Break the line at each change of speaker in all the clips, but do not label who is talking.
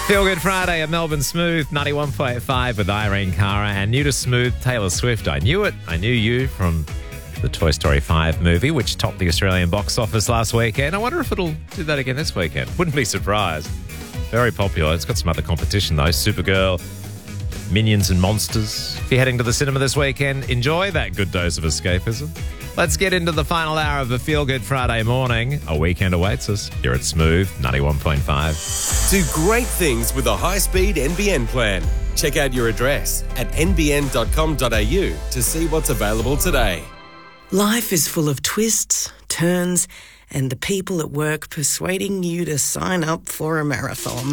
Feel Good Friday at Melbourne Smooth, 91.5 with Irene Cara, and new to Smooth, Taylor Swift. I Knew It, I Knew You from the Toy Story 5 movie, which topped the Australian box office last weekend. I wonder if it'll do that again this weekend. Wouldn't be surprised. Very popular. It's got some other competition though. Supergirl, Minions and Monsters. If you're heading to the cinema this weekend, enjoy that good dose of escapism. Let's get into the final hour of the Feel Good Friday morning. A weekend awaits us here at Smooth 91.5.
Do great things with a high-speed NBN plan. Check out your address at nbn.com.au to see what's available today.
Life is full of twists, turns, and the people at work persuading you to sign up for a marathon.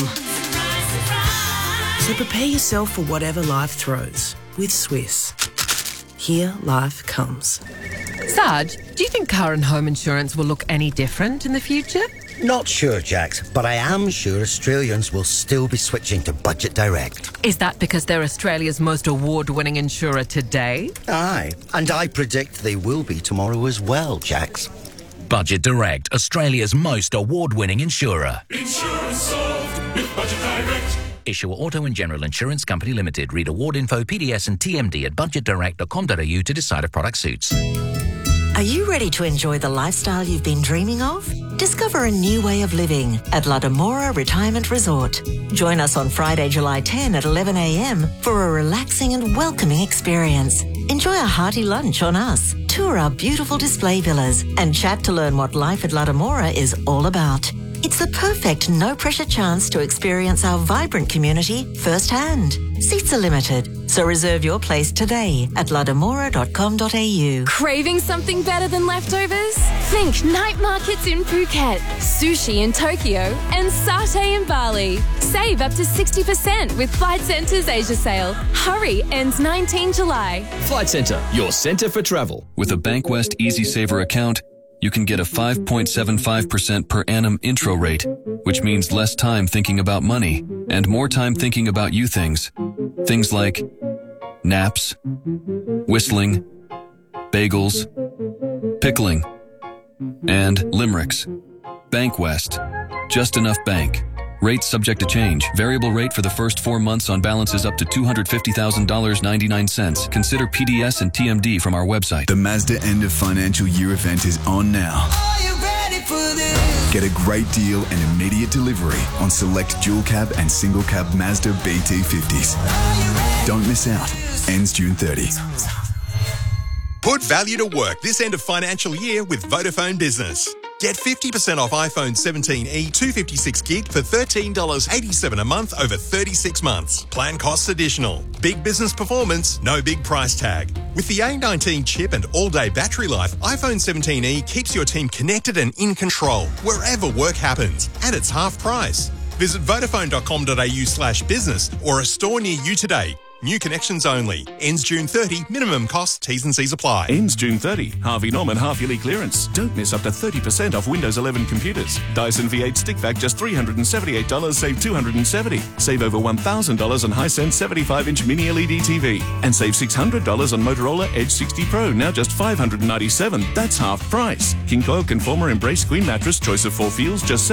So prepare yourself for whatever life throws with Swiss. Here life comes.
Sarge, do you think car and home insurance will look any different in the future?
Not sure, Jax, but I am sure Australians will still be switching to Budget Direct.
Is that because they're Australia's most award-winning insurer today?
Aye, and I predict they will be tomorrow as well, Jax.
Budget Direct, Australia's most award-winning insurer.
Insurance solved with Budget Direct.
Issuer Auto and General Insurance Company Limited. Read award info, PDS and TMD at budgetdirect.com.au to decide if product suits.
Are you ready to enjoy the lifestyle you've been dreaming of? Discover a new way of living at La Demora Retirement Resort. Join us on Friday, July 10 at 11 a.m. for a relaxing and welcoming experience. Enjoy a hearty lunch on us, tour our beautiful display villas, and chat to learn what life at La Demora is all about. It's the perfect no-pressure chance to experience our vibrant community firsthand. Seats are limited, so reserve your place today at lademora.com.au.
Craving something better than leftovers? Think night markets in Phuket, sushi in Tokyo, and satay in Bali. Save up to 60% with Flight Centre's Asia sale. Hurry, ends 19 July.
Flight Centre, your centre for travel. With a Bankwest EasySaver account, you can get a 5.75% per annum intro rate, which means less time thinking about money and more time thinking about you things. Things like naps, whistling, bagels, pickling, and limericks. Bankwest. Just enough bank. Rates subject to change. Variable rate for the first 4 months on balances up to $250,000.99. Consider PDS and TMD from our website.
The Mazda end of financial year event is on now.
Are you ready for this?
Get a great deal and immediate delivery on select dual cab and single cab Mazda BT50s. Don't miss out. Ends June 30.
Put value to work this end of financial year with Vodafone Business. Get 50% off iPhone 17e 256 gig for $13.87 a month over 36 months. Plan costs additional. Big business performance, no big price tag. With the A19 chip and all-day battery life, iPhone 17e keeps your team connected and in control wherever work happens. And it's half price. Visit vodafone.com.au/business or a store near you today. New connections only. Ends June 30. Minimum cost. T's and C's apply.
Ends June 30. Harvey Norman half-yearly clearance. Don't miss up to 30% off Windows 11 computers. Dyson V8 stick vac just $378. Save $270. Save over $1,000 on Hisense 75-inch mini LED TV. And save $600 on Motorola Edge 60 Pro. Now just $597. That's half price. King Coil Conformer Embrace Queen Mattress. Choice of 4 feels. Just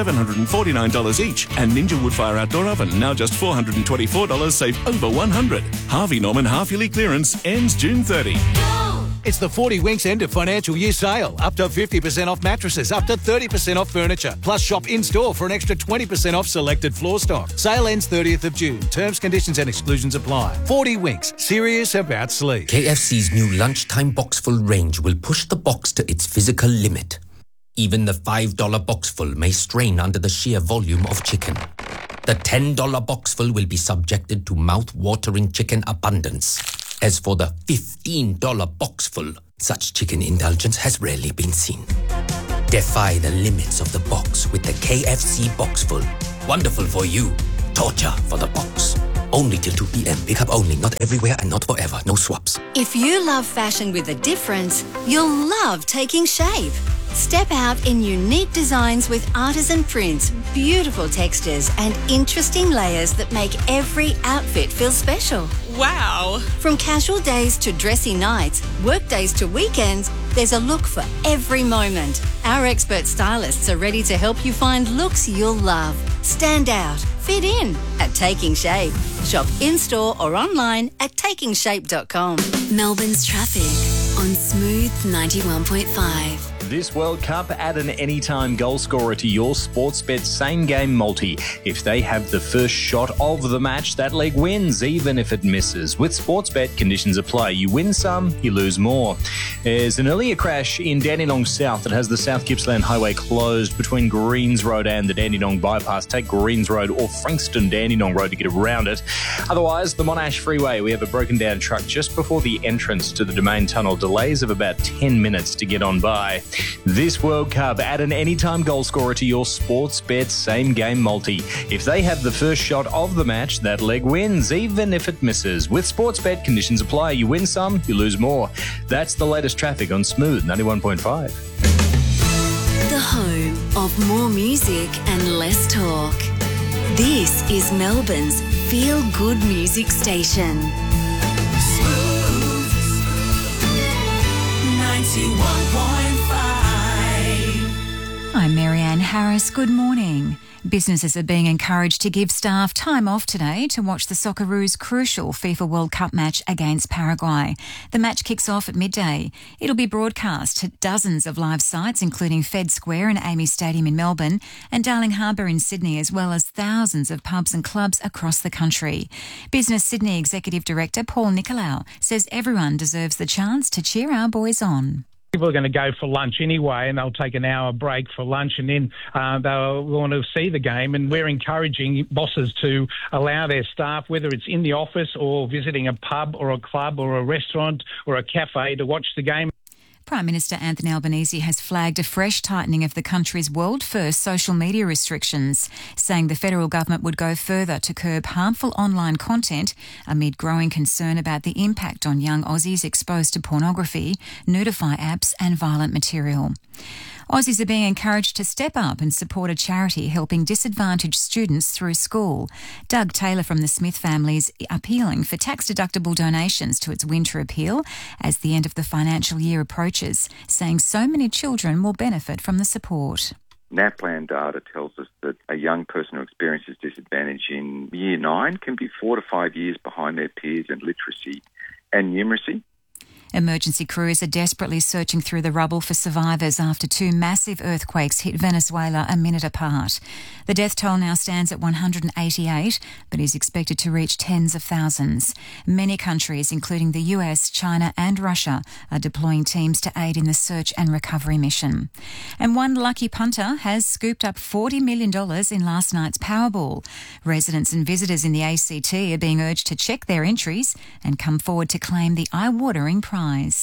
$749 each. And Ninja Woodfire Outdoor Oven. Now just $424. Save over $100. Harvey Norman half-yearly clearance ends June 30.
It's the 40 Winks end of financial year sale. Up to 50% off mattresses, up to 30% off furniture. Plus shop in-store for an extra 20% off selected floor stock. Sale ends 30th of June. Terms, conditions and exclusions apply. 40 Winks. Serious about sleep.
KFC's new lunchtime boxful range will push the box to its physical limit. Even the $5 boxful may strain under the sheer volume of chicken. The $10 boxful will be subjected to mouth-watering chicken abundance. As for the $15 boxful, such chicken indulgence has rarely been seen. Defy the limits of the box with the KFC boxful. Wonderful for you. Torture for the box. Only till 2 p.m. Pick up only. Not everywhere and not forever. No swaps.
If you love fashion with a difference, you'll love taking shape. Step out in unique designs with artisan prints, beautiful textures and interesting layers that make every outfit feel special.
Wow!
From casual days to dressy nights, work days to weekends, There's a look for every moment. Our expert stylists are ready to help you find looks you'll love. Stand out, fit in at Taking Shape. Shop in-store or online at takingshape.com.
Melbourne's traffic on Smooth 91.5.
This World Cup, add an anytime goal scorer to your Sportsbet same-game multi. If they have the first shot of the match, that leg wins, even if it misses. With Sportsbet, conditions apply. You win some, you lose more. There's an earlier crash in Dandenong South that has the South Gippsland Highway closed between Greens Road and the Dandenong Bypass. Take Greens Road or Frankston Dandenong Road to get around it. Otherwise, the Monash Freeway, we have a broken down truck just before the entrance to the Domain Tunnel. Delays of about 10 minutes to get on by. This World Cup, add an anytime goal scorer to your Sportsbet same-game multi. If they have the first shot of the match, that leg wins, even if it misses. With Sportsbet, conditions apply. You win some, you lose more. That's the latest traffic on Smooth 91.5.
The home of more music and less talk. This is Melbourne's feel-good music station.
Smooth 91.5.
I'm Marianne Harris. Good morning. Businesses are being encouraged to give staff time off today to watch the Socceroos' crucial FIFA World Cup match against Paraguay. The match kicks off at midday. It'll be broadcast to dozens of live sites, including Fed Square and Amy Stadium in Melbourne and Darling Harbour in Sydney, as well as thousands of pubs and clubs across the country. Business Sydney Executive Director Paul Nicolau says everyone deserves the chance to cheer our boys on.
People are going to go for lunch anyway, and they'll take an hour break for lunch, and then they'll want to see the game. And we're encouraging bosses to allow their staff, whether it's in the office or visiting a pub or a club or a restaurant or a cafe, to watch the game.
Prime Minister Anthony Albanese has flagged a fresh tightening of the country's world-first social media restrictions, saying the federal government would go further to curb harmful online content amid growing concern about the impact on young Aussies exposed to pornography, nudify apps and violent material. Aussies are being encouraged to step up and support a charity helping disadvantaged students through school. Doug Taylor from the Smith family is appealing for tax-deductible donations to its winter appeal as the end of the financial year approaches, saying so many children will benefit from the support.
NAPLAN data tells us that a young person who experiences disadvantage in Year 9 can be 4 to 5 years behind their peers in literacy and numeracy.
Emergency crews are desperately searching through the rubble for survivors after two massive earthquakes hit Venezuela a minute apart. The death toll now stands at 188, but is expected to reach tens of thousands. Many countries, including the US, China and Russia, are deploying teams to aid in the search and recovery mission. And one lucky punter has scooped up $40 million in last night's Powerball. Residents and visitors in the ACT are being urged to check their entries and come forward to claim the eye-watering prize.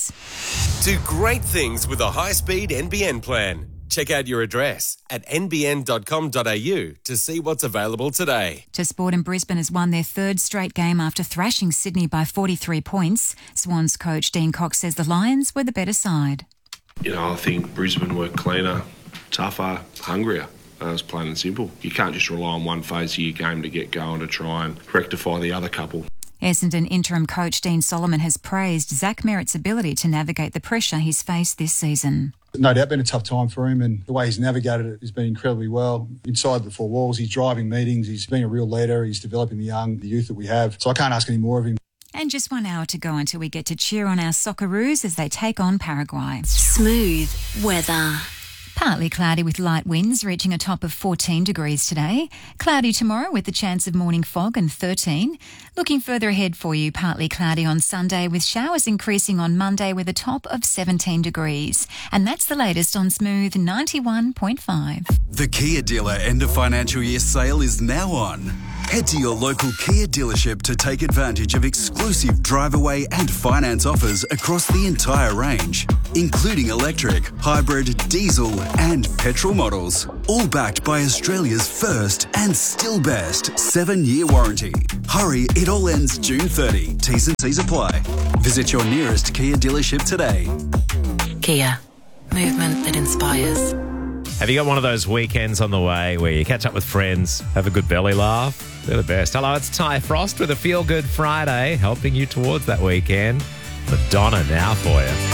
Do great things with a high-speed NBN plan. Check out your address at nbn.com.au to see what's available today.
To sport, and Brisbane has won their third straight game after thrashing Sydney by 43 points. Swans coach Dean Cox says the Lions were the better side.
I think Brisbane were cleaner, tougher, hungrier. It's plain and simple. You can't just rely on one phase of your game to get going to try and rectify the other couple.
Essendon interim coach Dean Solomon has praised Zach Merritt's ability to navigate the pressure he's faced this season.
No doubt been a tough time for him, and the way he's navigated it has been incredibly well. Inside the four walls, he's driving meetings, he's being a real leader, he's developing the youth that we have. So I can't ask any more of him.
And just 1 hour to go until we get to cheer on our Socceroos as they take on Paraguay.
Smooth weather.
Partly cloudy with light winds reaching a top of 14 degrees today. Cloudy tomorrow with the chance of morning fog and 13. Looking further ahead for you, partly cloudy on Sunday with showers increasing on Monday with a top of 17 degrees. And that's the latest on Smooth 91.5.
The Kia dealer end of financial year sale is now on. Head to your local Kia dealership to take advantage of exclusive drive-away and finance offers across the entire range, including electric, hybrid, diesel and petrol models, all backed by Australia's first and still best 7-year warranty. Hurry, it all ends June 30. T's and C's apply. Visit your nearest Kia dealership today.
Kia. Movement that inspires.
Have you got one of those weekends on the way where you catch up with friends, have a good belly laugh? They're the best. Hello, it's Ty Frost with a Feel Good Friday, helping you towards that weekend. Madonna now for you.